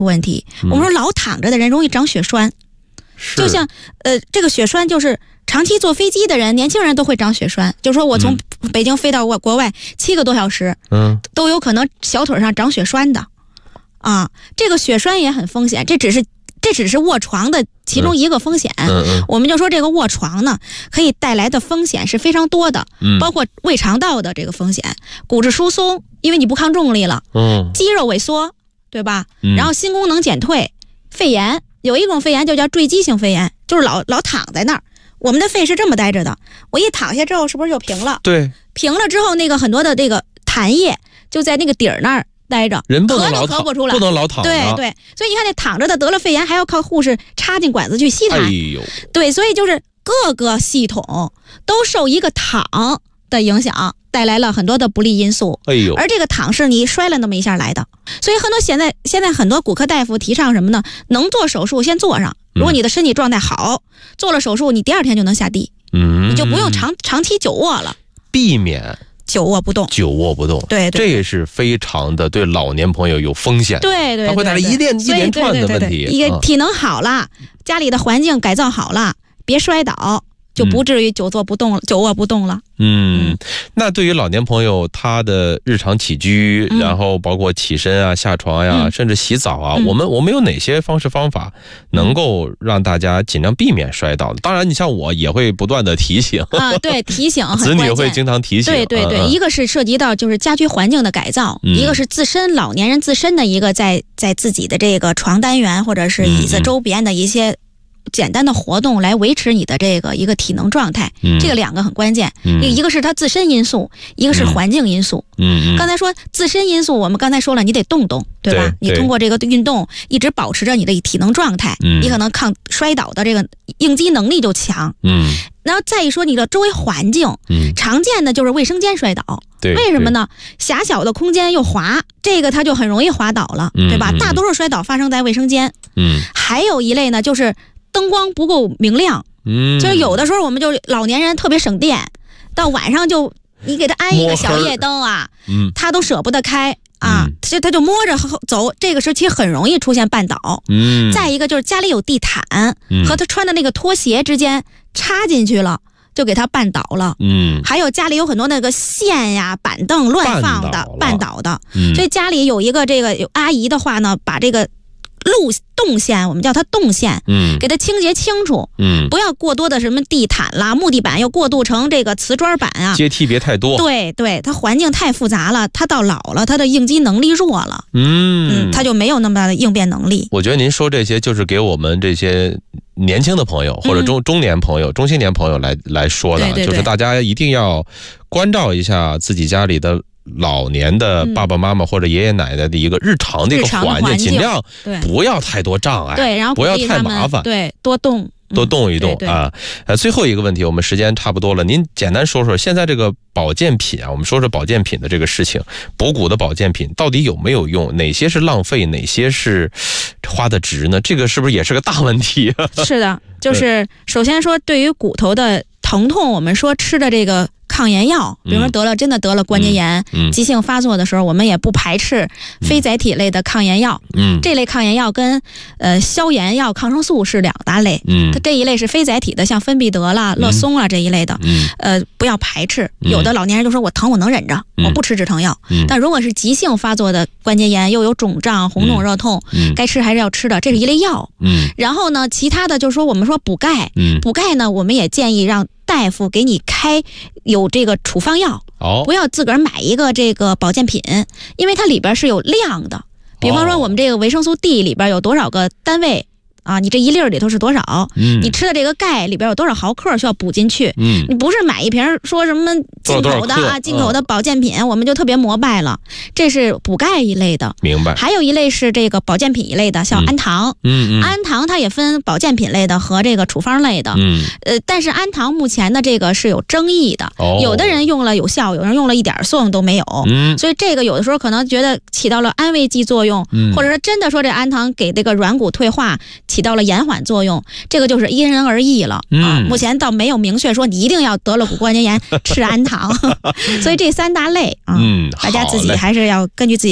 问题。我们说老躺着的人容易长血栓，就像这个血栓就是长期坐飞机的人，年轻人都会长血栓。就是说我从北京飞到国外7个多小时，都有可能小腿上长血栓的啊。这个血栓也很风险，这只是卧床的其中一个风险。我们就说这个卧床呢，可以带来的风险是非常多的，包括胃肠道的这个风险，骨质疏松，因为你不抗重力了，肌肉萎缩，对吧？然后心功能减退，肺炎，有一种肺炎就叫坠积性肺炎，就是老躺在那儿。我们的肺是这么待着的，我一躺下之后是不是就平了？ 对， 平了之后，那个很多的这个痰液就在那个底儿那儿待着， 人不能老躺， 不出来， 不能老躺。 对，所以你看那躺着的得了肺炎，还要靠护士插进管子去吸痰。 哎呦， 对，所以就是各个系统都受一个躺的影响，带来了很多的不利因素。 哎呦， 而这个躺是你摔了那么一下来的，所以很多现在很多骨科大夫提倡什么呢？能做手术先做上，如果你的身体状态好，做了手术你第2天就能下地，你就不用长期久卧了， 避免久卧不动。 对，这也是非常的对老年朋友有风险。 对， 它会带来一连串的问题。 一个体能好了，家里的环境改造好了，别摔倒，就不至于久卧不动了。 那对于老年朋友他的日常起居，然后包括起身啊、下床呀，甚至洗澡啊，我们有哪些方式方法能够让大家尽量避免摔倒？当然，你像我也会不断的提醒啊， 对，提醒很关键， 子女会经常提醒。 对，一个是涉及到就是家居环境的改造，一个是老年人自身的一个在自己的这个床单元或者是椅子周边的一些简单的活动来维持你的这个一个体能状态，这个2个很关键。一个是它自身因素，一个是环境因素。刚才说自身因素，我们刚才说了，你得动，对吧？你通过这个运动一直保持着你的体能状态，你可能抗摔倒的这个应激能力就强。然后再一说你的周围环境，常见的就是卫生间摔倒。为什么呢？狭小的空间又滑，这个它就很容易滑倒了，对吧？大多数摔倒发生在卫生间。还有一类呢，就是灯光不够明亮，就是有的时候我们就老年人特别省电，到晚上就你给他安一个小夜灯啊，他都舍不得开啊，他就摸着走，这个时期很容易出现绊倒。再一个就是家里有地毯，和他穿的那个拖鞋之间插进去了，就给他绊倒了。还有家里有很多那个线呀、板凳乱放的，绊倒的。所以家里有一个有阿姨的话呢，把这个动线，我们叫它动线，给它清洁清楚，不要过多的什么地毯啦、木地板又过渡成这个瓷砖板啊， 阶梯别太多。 对，它环境太复杂了，它到老了，它的应激能力弱了，它就没有那么大的应变能力。 我觉得您说这些就是给我们这些年轻的朋友或者中年朋友、中青年朋友来说的，就是大家一定要关照一下自己家里的老年的爸爸妈妈或者爷爷奶奶的一个日常的一个环境，尽量不要太多障碍， 对，然后不要太麻烦， 对，多动一动啊。最后一个问题，我们时间差不多了，您简单说说现在这个保健品啊，我们说说保健品的这个事情，补骨的保健品到底有没有用？哪些是浪费，哪些是花的值呢？这个是不是也是个大问题？ 是的，就是首先说对于骨头的疼痛，我们说吃的这个抗炎药，比如说真的得了关节炎，急性发作的时候，我们也不排斥非甾体类的抗炎药。这类抗炎药跟消炎药、抗生素是2大类。它这一类是非甾体的，像芬必得啦、乐松啦这一类的，不要排斥。有的老年人就说我疼我能忍着，我不吃止疼药。但如果是急性发作的关节炎，又有肿胀、红肿、热痛，该吃还是要吃的，这是一类药。然后呢，其他的就是说我们说补钙，补钙呢，我们也建议让大夫给你开有这个处方药，不要自个儿买一个这个保健品，因为它里边是有量的。比方说我们这个维生素 D 里边有多少个单位啊，你这1粒里头是多少，你吃的这个钙里边有多少毫克需要补进去，你不是买一瓶说什么进口的啊，进口的保健品，我们就特别膜拜了。这是补钙一类的， 明白。 还有一类是这个保健品一类的，像氨糖，氨糖它也分保健品类的和这个处方类的，但是氨糖目前的这个是有争议的，有的人用了有效，有人用了一点作用都没有，所以这个有的时候可能觉得起到了安慰剂作用，或者说真的说这氨糖给这个软骨退化起到了延缓作用，这个就是因人而异了啊。目前倒没有明确说你一定要得了骨关节炎吃氨糖，所以这3大类啊，大家自己还是要根据自己